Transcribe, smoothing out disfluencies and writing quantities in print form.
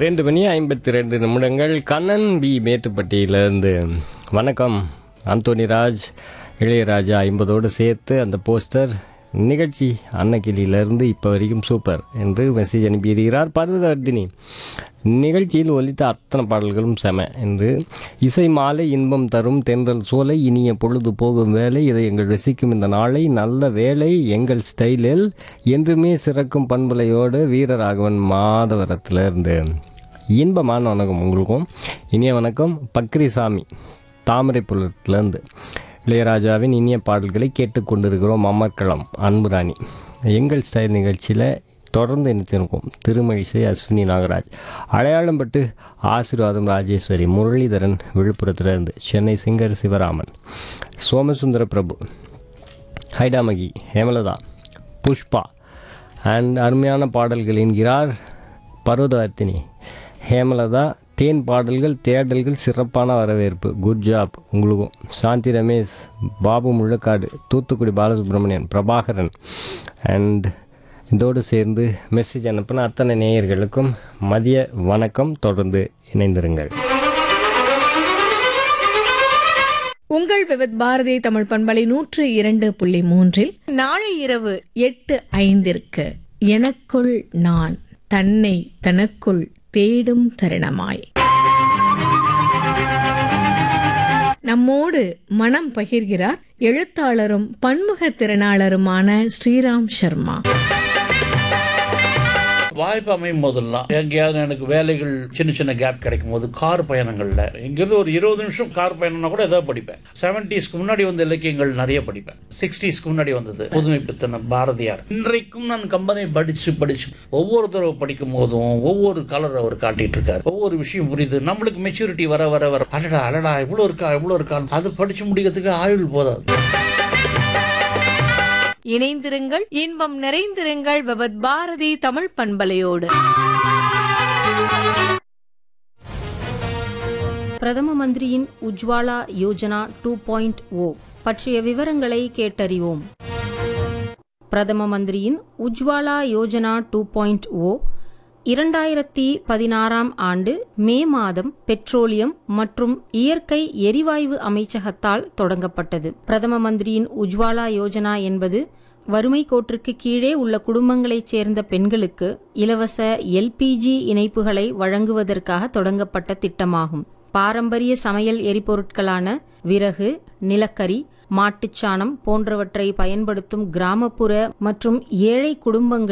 2:52 Kannan B மேட்டுப்பட்டியிலேருந்து. வணக்கம் Anthony Raj, Ilaiyaraaja 50ஓடு சேர்த்து அந்த போஸ்டர் நிகழ்ச்சி அன்னக்கிளியிலேருந்து இப்போ வரைக்கும் சூப்பர் என்று மெசேஜ் அனுப்பியிருக்கிறார் பர்வதவர்தினி. நிகழ்ச்சியில் ஒலித்த அத்தனை பாடல்களும் செம என்று. இசை மாலை இன்பம் தரும் தென்றல் சோலை இனிய பொழுது போகும் வேலை இதை எங்கள் ரசிக்கும் இந்த நாளை நல்ல வேலை எங்கள் ஸ்டைலில் என்றுமே சிறக்கும் பண்புலையோடு வீரராகவன் மாதவரத்திலிருந்து. இன்பமான வணக்கம் உங்களுக்கும். இனிய வணக்கம் பக்ரிசாமி தாமரைப்புலத்திலேருந்து. இளையராஜாவின் இனிய பாடல்களை கேட்டுக்கொண்டிருக்கிறோம். அமர்க்களம் அன்புராணி எங்கள் ஸ்டைல் நிகழ்ச்சியில் தொடர்ந்து இணைத்திருக்கும். திருமழிசை அஸ்வினி நாகராஜ், அடையாளம்பட்டு ஆசீர்வாதம் Rajeswari, Muralidharan விழுப்புரத்திலிருந்து, Chennai singer Sivaraman, Somasundara Prabhu, ஹைடாமகி, Hemalatha, Pushpa and அருமையான பாடல்கள் என்கிறார் பர்வதவர்த்தினி. ஹேமலதா, தேன் பாடல்கள் தேடல்கள் சிறப்பான வரவேற்பு, குட் ஜாப் உங்களுக்கும். சாந்தி ரமேஷ், பாபு முள்ளக்காடு, தூத்துக்குடி பாலசுப்ரமணியன், பிரபாகரன் அண்ட் இதோடு சேர்ந்து மெசேஜ் அனுப்பின அத்தனை நேயர்களுக்கும் மதிய வணக்கம். தொடர்ந்து இணைந்திருங்கள். உங்கள் விவத் பாரதி தமிழ் பண்பலை 102.3 நாளை இரவு 8:05 எனக்குள் நான் தன்னை தனக்குள் தேடும் தருணமாய் நம்மோடு மனம் பகிர்கிறார் எழுத்தாளரும் பன்முக திறனாளருமான ஸ்ரீராம் சர்மா. வாய்ப்பு அமையும் போதெல்லாம் எங்கேயாவது எனக்கு வேலைகள் சின்ன சின்ன கேப் கிடைக்கும் போது கார் பயணங்கள்ல இங்கிருந்து ஒரு 20 நிமிஷம் கார் பயணம்னா கூட ஏதாவது படிப்பேன். 70ஸ்க்கு முன்னாடி வந்த இலக்கியங்கள் நிறைய படிப்பேன். 60ஸ்க்கு முன்னாடி வந்தது புதுமை பித்தன பாரதியார். இன்றைக்கும் நான் கம்பனை படிச்சு ஒவ்வொரு தடவை படிக்கும் போதும் ஒவ்வொரு கலர் அவர் காட்டிட்டு இருக்காரு. ஒவ்வொரு விஷயம் புரியுது. நம்மளுக்கு மெச்சூரிட்டி வர வர வர அடடா இவ்வளோ இருக்கா அது படிச்சு முடிக்கிறதுக்கு ஆயுள் போதாது. இணைந்திருங்கள், இன்பம் நிறைந்திருங்கள் விவத் பாரதி தமிழ் பண்பலையோடு. பிரதம மந்திரியின் உஜ்வாலா யோஜனா 2.0 பற்றிய விவரங்களை கேட்டறிவோம். பிரதம மந்திரியின் உஜ்வாலா யோஜனா 2.0 2016 ஆண்டு மே மாதம் பெட்ரோலியம் மற்றும் இயற்கை எரிவாயு அமைச்சகத்தால் தொடங்கப்பட்டது. பிரதம மந்திரியின் உஜ்வாலா யோஜனா என்பது வறுமை கோட்டிற்கு கீழே உள்ள குடும்பங்களைச் சேர்ந்த பெண்களுக்கு இலவச எல்பிஜி இணைப்புகளை வழங்குவதற்காக தொடங்கப்பட்ட திட்டமாகும். பாரம்பரிய சமையல் எரிபொருட்களான விறகு, நிலக்கரி, மாட்டுச்சாணம் போன்றவற்றை பயன்படுத்தும் கிராமப்புற மற்றும் ஏழை குடும்பங்கள்